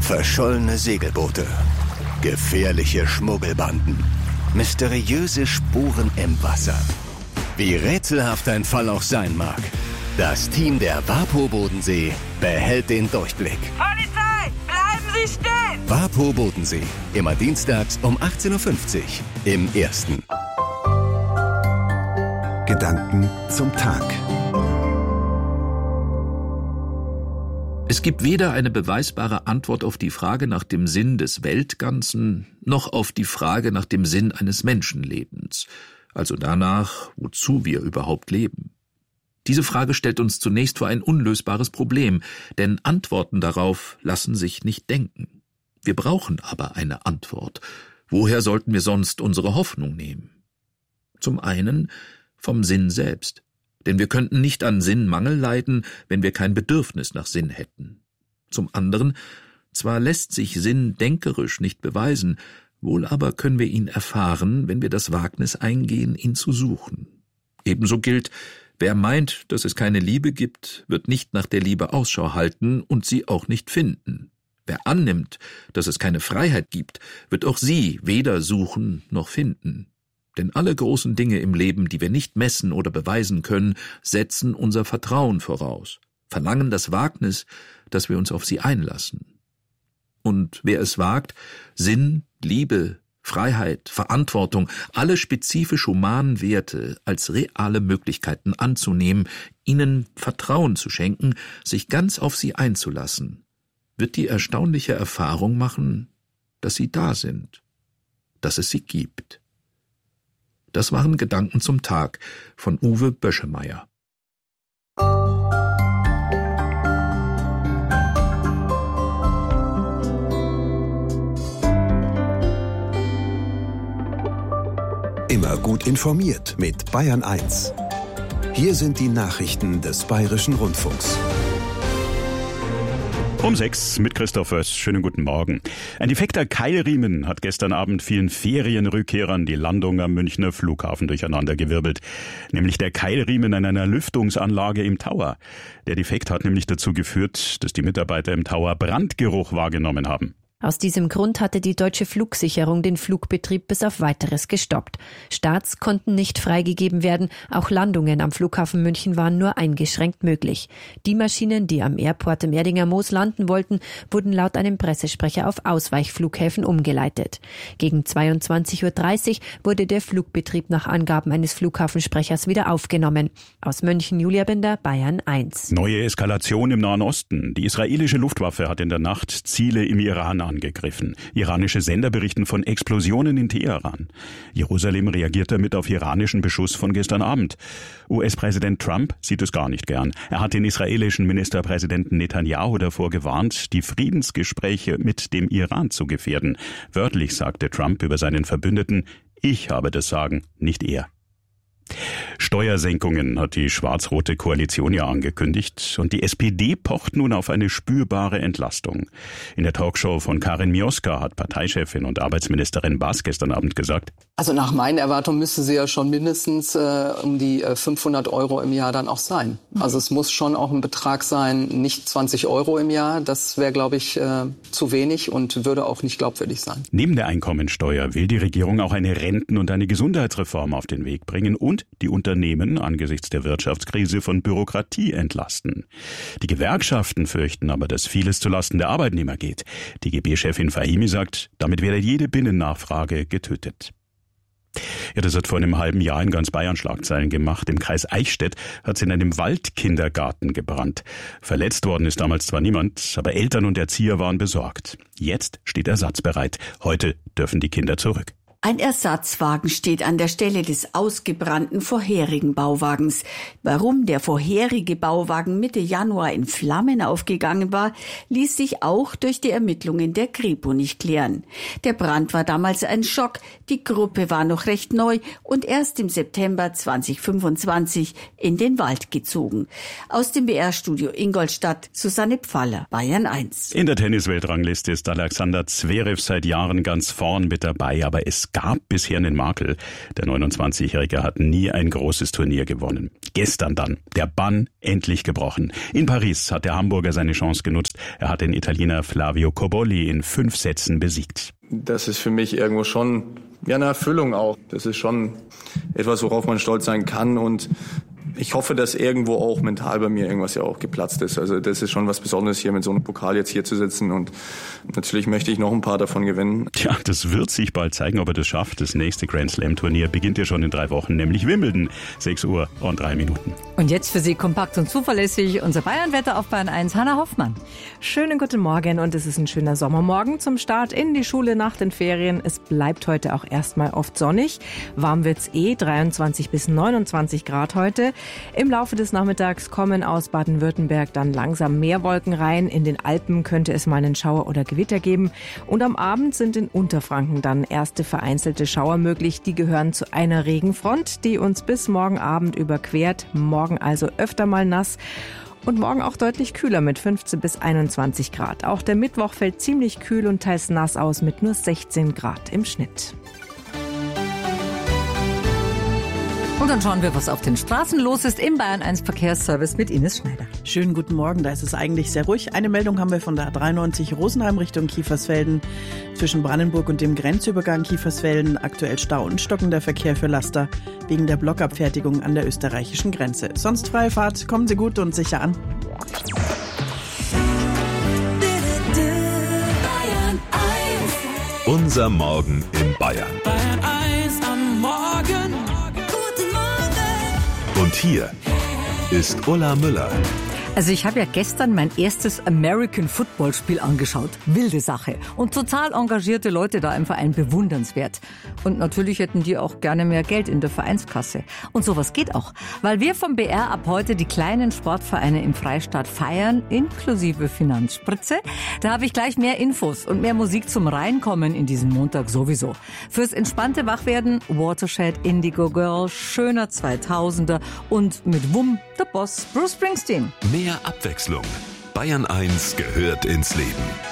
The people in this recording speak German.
Verschollene Segelboote, gefährliche Schmuggelbanden, mysteriöse Spuren im Wasser. Wie rätselhaft ein Fall auch sein mag, das Team der WaPo Bodensee behält den Durchblick. Polizei, bleiben Sie stehen! WaPo Bodensee, immer dienstags um 18.50 Uhr im Ersten. Gedanken zum Tag. Es gibt weder eine beweisbare Antwort auf die Frage nach dem Sinn des Weltganzen, noch auf die Frage nach dem Sinn eines Menschenlebens, also danach, wozu wir überhaupt leben. Diese Frage stellt uns zunächst vor ein unlösbares Problem, denn Antworten darauf lassen sich nicht denken. Wir brauchen aber eine Antwort. Woher sollten wir sonst unsere Hoffnung nehmen? Zum einen vom Sinn selbst. Denn wir könnten nicht an Sinnmangel leiden, wenn wir kein Bedürfnis nach Sinn hätten. Zum anderen, zwar lässt sich Sinn denkerisch nicht beweisen, wohl aber können wir ihn erfahren, wenn wir das Wagnis eingehen, ihn zu suchen. Ebenso gilt, wer meint, dass es keine Liebe gibt, wird nicht nach der Liebe Ausschau halten und sie auch nicht finden. Wer annimmt, dass es keine Freiheit gibt, wird auch sie weder suchen noch finden. Denn alle großen Dinge im Leben, die wir nicht messen oder beweisen können, setzen unser Vertrauen voraus, verlangen das Wagnis, dass wir uns auf sie einlassen. Und wer es wagt, Sinn, Liebe, Freiheit, Verantwortung, alle spezifisch humanen Werte als reale Möglichkeiten anzunehmen, ihnen Vertrauen zu schenken, sich ganz auf sie einzulassen, wird die erstaunliche Erfahrung machen, dass sie da sind, dass es sie gibt. Das waren Gedanken zum Tag von Uwe Böschemeyer. Immer gut informiert mit Bayern 1. Hier sind die Nachrichten des Bayerischen Rundfunks. Um 6 mit Christoph Oess. Schönen guten Morgen. Ein defekter Keilriemen hat gestern Abend vielen Ferienrückkehrern die Landung am Münchner Flughafen durcheinandergewirbelt. Nämlich der Keilriemen an einer Lüftungsanlage im Tower. Der Defekt hat nämlich dazu geführt, dass die Mitarbeiter im Tower Brandgeruch wahrgenommen haben. Aus diesem Grund hatte die Deutsche Flugsicherung den Flugbetrieb bis auf Weiteres gestoppt. Starts konnten nicht freigegeben werden, auch Landungen am Flughafen München waren nur eingeschränkt möglich. Die Maschinen, die am Airport im Erdinger Moos landen wollten, wurden laut einem Pressesprecher auf Ausweichflughäfen umgeleitet. Gegen 22.30 Uhr wurde der Flugbetrieb nach Angaben eines Flughafensprechers wieder aufgenommen. Aus München, Julia Binder, Bayern 1. Neue Eskalation im Nahen Osten. Die israelische Luftwaffe hat in der Nacht Ziele im Iran angegriffen. Iranische Sender berichten von Explosionen in Teheran. Jerusalem reagiert damit auf iranischen Beschuss von gestern Abend. US-Präsident Trump sieht es gar nicht gern. Er hat den israelischen Ministerpräsidenten Netanyahu davor gewarnt, die Friedensgespräche mit dem Iran zu gefährden. Wörtlich sagte Trump über seinen Verbündeten: Ich habe das Sagen, nicht er. Steuersenkungen hat die schwarz-rote Koalition ja angekündigt und die SPD pocht nun auf eine spürbare Entlastung. In der Talkshow von Karin Mioska hat Parteichefin und Arbeitsministerin Baas gestern Abend gesagt: Also nach meinen Erwartungen müsste sie ja schon mindestens um die 500 € im Jahr dann auch sein. Also es muss schon auch ein Betrag sein, nicht 20 € im Jahr. Das wäre, glaube ich, zu wenig und würde auch nicht glaubwürdig sein. Neben der Einkommensteuer will die Regierung auch eine Renten- und eine Gesundheitsreform auf den Weg bringen und die Unternehmen angesichts der Wirtschaftskrise von Bürokratie entlasten. Die Gewerkschaften fürchten aber, dass vieles zulasten der Arbeitnehmer geht. DGB-Chefin Fahimi sagt, damit werde jede Binnennachfrage getötet. Ja, das hat vor einem halben Jahr in ganz Bayern Schlagzeilen gemacht. Im Kreis Eichstätt hat es in einem Waldkindergarten gebrannt. Verletzt worden ist damals zwar niemand, aber Eltern und Erzieher waren besorgt. Jetzt steht Ersatz bereit. Heute dürfen die Kinder zurück. Ein Ersatzwagen steht an der Stelle des ausgebrannten vorherigen Bauwagens. Warum der vorherige Bauwagen Mitte Januar in Flammen aufgegangen war, ließ sich auch durch die Ermittlungen der Kripo nicht klären. Der Brand war damals ein Schock, die Gruppe war noch recht neu und erst im September 2025 in den Wald gezogen. Aus dem BR-Studio Ingolstadt, Susanne Pfaller, Bayern 1. In der Tennisweltrangliste ist Alexander Zverev seit Jahren ganz vorn mit dabei, aber es gab bisher einen Makel. Der 29-Jährige hat nie ein großes Turnier gewonnen. Gestern dann der Bann endlich gebrochen. In Paris hat der Hamburger seine Chance genutzt. Er hat den Italiener Flavio Cobolli in 5 Sätzen besiegt. Das ist für mich irgendwo schon eine Erfüllung auch. Das ist schon etwas, worauf man stolz sein kann, und ich hoffe, dass irgendwo auch mental bei mir irgendwas ja auch geplatzt ist. Also das ist schon was Besonderes, hier mit so einem Pokal jetzt hier zu sitzen, und natürlich möchte ich noch ein paar davon gewinnen. Tja, das wird sich bald zeigen, ob er das schafft. Das nächste Grand Slam Turnier beginnt ja schon in 3 Wochen, nämlich Wimbledon, 6:03. Und jetzt für Sie kompakt und zuverlässig unser Bayern-Wetter auf Bayern 1, Hanna Hoffmann. Schönen guten Morgen, und es ist ein schöner Sommermorgen zum Start in die Schule nach den Ferien. Es bleibt heute auch erstmal oft sonnig. Warm wird's 23 bis 29 Grad heute. Im Laufe des Nachmittags kommen aus Baden-Württemberg dann langsam mehr Wolken rein. In den Alpen könnte es mal einen Schauer oder Gewitter geben. Und am Abend sind in Unterfranken dann erste vereinzelte Schauer möglich. Die gehören zu einer Regenfront, die uns bis morgen Abend überquert. Morgen also öfter mal nass. Und morgen auch deutlich kühler mit 15 bis 21 Grad. Auch der Mittwoch fällt ziemlich kühl und teils nass aus mit nur 16 Grad im Schnitt. Und dann schauen wir, was auf den Straßen los ist im Bayern 1 Verkehrsservice mit Ines Schneider. Schönen guten Morgen, da ist es eigentlich sehr ruhig. Eine Meldung haben wir von der A93 Rosenheim Richtung Kiefersfelden. Zwischen Brandenburg und dem Grenzübergang Kiefersfelden aktuell Stau und stockender Verkehr für Laster wegen der Blockabfertigung an der österreichischen Grenze. Sonst freie Fahrt, kommen Sie gut und sicher an. Unser Morgen in Bayern. Bayern 1 am Morgen. Und hier ist Ulla Müller. Also ich habe ja gestern mein erstes American Football Spiel angeschaut. Wilde Sache. Und total engagierte Leute da im Verein, bewundernswert. Und natürlich hätten die auch gerne mehr Geld in der Vereinskasse. Und sowas geht auch. Weil wir vom BR ab heute die kleinen Sportvereine im Freistaat feiern, inklusive Finanzspritze. Da habe ich gleich mehr Infos und mehr Musik zum Reinkommen in diesen Montag sowieso. Fürs entspannte Wachwerden Watershed, Indigo Girl, schöner 2000er und mit Wumm der Boss Bruce Springsteen. Mehr Abwechslung. Bayern 1 gehört ins Leben.